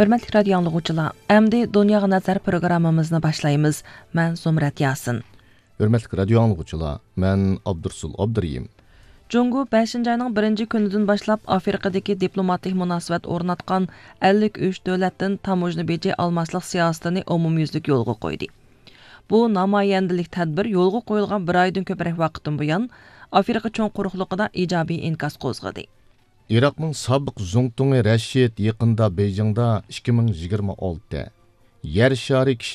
Hörmətli radio anlıqçılar, əmdi Dunyağa Nəzər proqramımızı başlayımız. Mən Zumrat Yasin. Hörmətli radio anlıqçılar, mən Abdursul Abduriyim. Cungu 5. ayının 1. günüdün başlap Afrikadakı diplomatik münasibət ornatqan 53 dövlətdən tamojna beci almaslıq siyasətini umumyüzlük yolğa qoydu. Bu namayəndilik tədbir yolğa qoyulğan bir aydan köpərək vaqtdan buyan Afrika çoğ quruqluğuna ijobiy inkas qo'zg'adi. Iroqning sobiq Zungtungi Rashid yaqinda Beyjingda 2026 yer shari